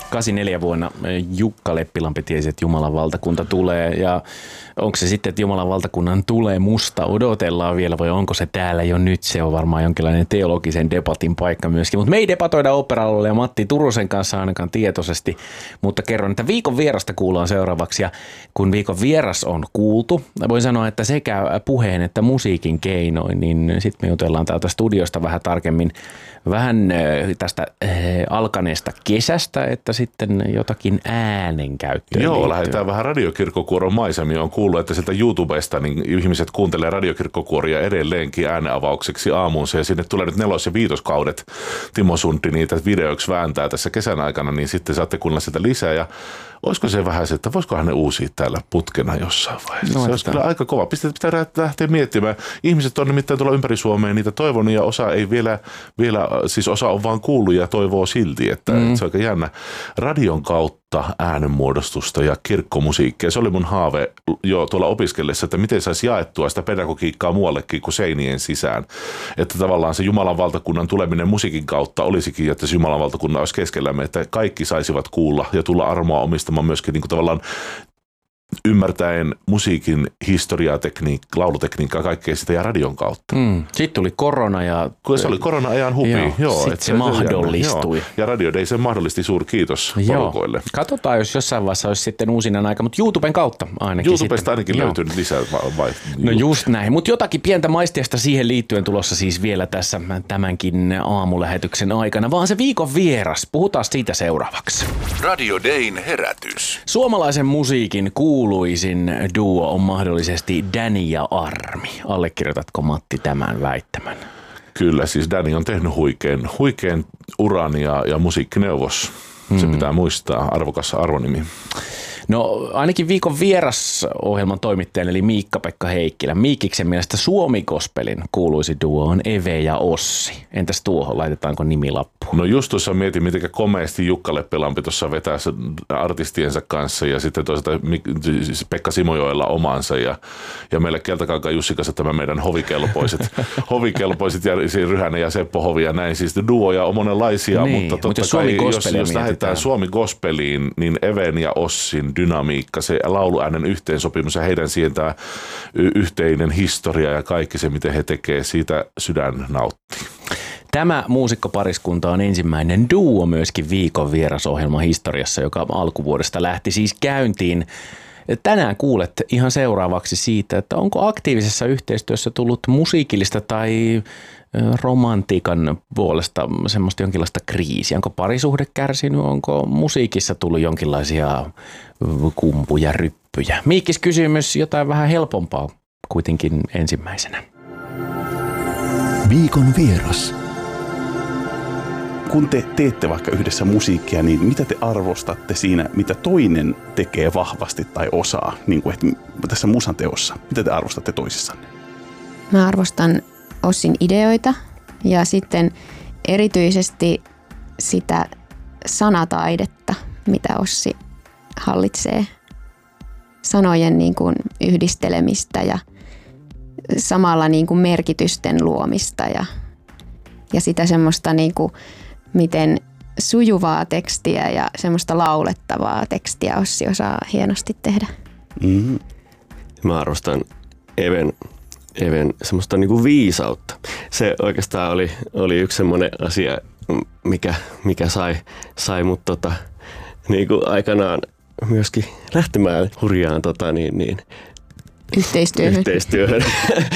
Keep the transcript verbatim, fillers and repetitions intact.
kahdeksankymmentäneljä vuonna Jukka Leppilampi tiesi, että Jumalan valtakunta tulee ja onko se sitten, että Jumalan valtakunnan tulee musta, odotellaan vielä vai onko se täällä jo nyt, se on varmaan jonkinlainen teologisen debatin paikka myöskin, mutta me ei debatoida Ooppera-alueella ja Matti Turusen kanssa ainakaan tietoisesti, mutta kerron, että viikon vierasta kuullaan seuraavaksi ja kun viikon vieras on kuultu, voin sanoa, että sekä puheen että musiikin keinoin, niin sitten me jutellaan täältä studiosta vähän tarkemmin vähän tästä alkaneesta kesästä, että sitten jotakin äänenkäyttöön. Joo, liittyen. lähdetään vähän radiokirkkokuoron maisemia. On kuullut, että sieltä YouTubesta niin ihmiset kuuntelee radiokirkkokuoria edelleenkin äänenavaukseksi aamuunsa ja sinne tulee nyt nelos- ja viitoskaudet. Timo Sundin niitä videoiksi vääntää tässä kesän aikana, niin sitten saatte kuunnella sitä lisää ja olisiko se vähän se, että voisikohan ne uusia täällä putkena jossain vaiheessa? No, se olisi kyllä aika kova. Pitää, pitää lähteä miettimään. Ihmiset on nimittäin tuolla ympäri Suomea niitä toivonut ja osa ei vielä, vielä siis osa on vaan kuullut ja toivoo silti, että, mm. että se on aika jännä. Radion kautta äänenmuodostusta ja kirkkomusiikkia. Se oli mun haave jo tuolla opiskellessa, että miten saisi jaettua sitä pedagogiikkaa muuallekin kuin seinien sisään. Että tavallaan se Jumalan valtakunnan tuleminen musiikin kautta olisikin, että se Jumalan valtakunnan olisi keskellämme, että kaikki saisivat kuulla ja tulla armoa omistamaan myöskin niin kuin tavallaan ymmärtäen musiikin historiaa, tekniik- laulutekniikkaa, kaikkea sitä ja radion kautta. Mm. Sitten tuli korona ja... Kun se oli korona-ajan hupi. Joo, joo, sitten se, se mahdollistui. Joo. Ja Radio Day sen mahdollisti, suuri kiitos porukoille. Katsotaan, jos jossain vaiheessa olisi sitten uusinen aika, mutta YouTuben kautta ainakin. YouTubesta sitten. ainakin joo. löytyy lisää. Vai, no just näin, mutta jotakin pientä maistiasta siihen liittyen tulossa siis vielä tässä tämänkin aamulähetyksen aikana, vaan se viikon vieras. Puhutaan siitä seuraavaksi. Radio Dayn herätys. Suomalaisen musiikin kuuluisin duo on mahdollisesti Danny ja Armi. Allekirjoitatko Matti tämän väittämän? Kyllä, siis Danny on tehnyt huikean, huikean uran ja, ja musiikkineuvos. Se hmm. pitää muistaa, arvokas arvonimi. No ainakin viikon vieras-ohjelman toimittajan eli Miikka-Pekka Heikkilä. Miikiksen mielestä Suomi-gospelin kuuluisi duo on Eve ja Ossi. Entäs tuohon, laitetaanko nimilappu? No just tuossa mietin, miten komeasti Jukka Leppilampi tuossa vetää artistiensa kanssa ja sitten toisaalta Pekka Simojoella omansa ja, ja meille Keltakankaan Jussi kanssa tämä meidän hovikelpoiset, hovikelpoiset ja Ryhänen ja Seppo Hovi ja näin. Siis duoja on monenlaisia, niin, mutta totta mutta kai jos, jos lähdetään Suomi-gospeliin, niin Even ja Ossin dynamiikka, se lauluäänen yhteensopimus ja heidän siihen tämä yhteinen historia ja kaikki se, miten he tekee, siitä sydän nauttii. Tämä muusikkopariskunta on ensimmäinen duo myöskin viikon vierasohjelman historiassa, joka alkuvuodesta lähti siis käyntiin. Tänään kuulet ihan seuraavaksi siitä, että onko aktiivisessa yhteistyössä tullut musiikillista tai romantiikan puolesta semmoista jonkinlaista kriisiä. Onko parisuhde kärsinyt, onko musiikissa tullut jonkinlaisia kumpuja, ryppyjä? Miikkis kysymys, jotain vähän helpompaa kuitenkin ensimmäisenä. Viikon vieras. Kun te teette vaikka yhdessä musiikkia, niin mitä te arvostatte siinä, mitä toinen tekee vahvasti tai osaa, niin kuin että tässä musan teossa? Mitä te arvostatte toisissanne? Mä arvostan Ossin ideoita ja sitten erityisesti sitä sanataidetta, mitä Ossi hallitsee. Sanojen niin kuin yhdistelemistä ja samalla niin kuin merkitysten luomista ja, ja sitä semmoista niin kuin, miten sujuvaa tekstiä ja semmoista laulettavaa tekstiä Ossi osaa hienosti tehdä. Mm-hmm. Mä arvostan Even, Even semmoista niinku viisautta. Se oikeastaan oli, oli yksi semmoinen asia, mikä, mikä sai, sai mut tota, niinku aikanaan myöskin lähtemään hurjaan tota, niin, niin, Yhteistyöhön. Yhteistyöhön.